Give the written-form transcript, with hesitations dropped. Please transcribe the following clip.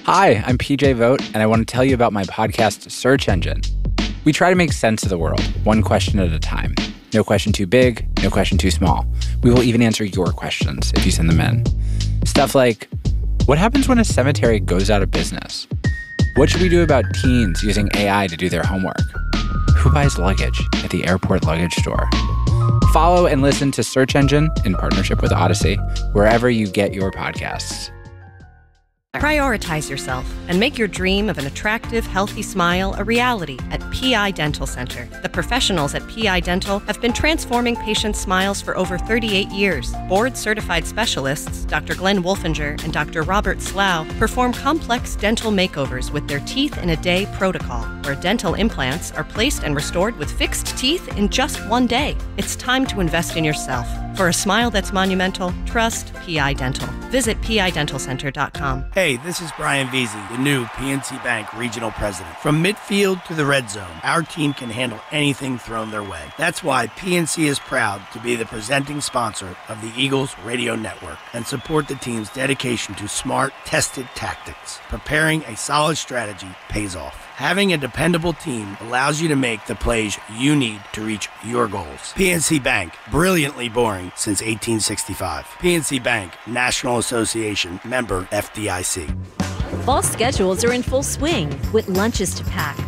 Hi, I'm PJ Vogt, and I want to tell you about my podcast, Search Engine. We try to make sense of the world, one question at a time. No question too big, no question too small. We will even answer your questions if you send them in. Stuff like, what happens when a cemetery goes out of business? What should we do about teens using AI to do their homework? Who buys luggage at the airport luggage store? Follow and listen to Search Engine in partnership with Odyssey, wherever you get your podcasts. Prioritize yourself and make your dream of an attractive, healthy smile a reality at PI Dental Center. The professionals at PI Dental have been transforming patients' smiles for over 38 years. Board-certified specialists, Dr. Glenn Wolfinger and Dr. Robert Slough, perform complex dental makeovers with their Teeth in a Day protocol, where dental implants are placed and restored with fixed teeth in just one day. It's time to invest in yourself. For a smile that's monumental, trust PI Dental. Visit pidentalcenter.com. Hey, this is Brian Veazey, the new PNC Bank Regional President. From midfield to the red zone, our team can handle anything thrown their way. That's why PNC is proud to be the presenting sponsor of the Eagles Radio Network and support the team's dedication to smart, tested tactics. Preparing a solid strategy pays off. Having a dependable team allows you to make the plays you need to reach your goals. PNC Bank, brilliantly boring since 1865. PNC Bank, National Association, member FDIC. Fall schedules are in full swing with lunches to pack,